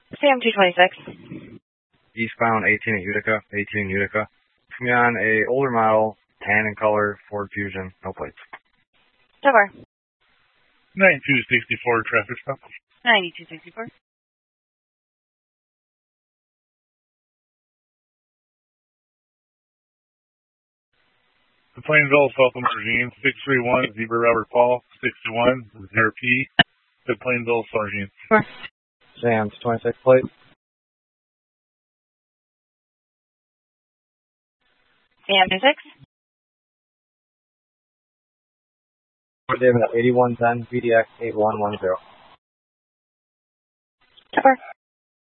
Sam 226. Eastbound 18 at Utica, 18 Utica. Coming on a older model, tan in color, Ford Fusion, no plates. Cover. 9264 traffic stop. 9264. The Plainville, South Emerging, 631, Zebra Robert Paul, 61, 0P, the Plainville, Sargent. Sam 26 plate. Sam 26. David at 8110, BDX 8110. Cover.